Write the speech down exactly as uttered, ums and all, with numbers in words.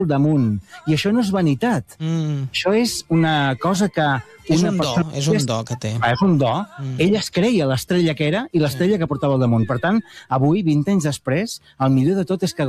al damunt. I això no és vanitat. Mm. Això és una cosa que... És una un do, persona... és un do que té. Ah, és un do. Mm. Ell es creia l'estrella que era i l'estrella que portava al damunt. Per tant, avui, vint anys després, el millor de tot és que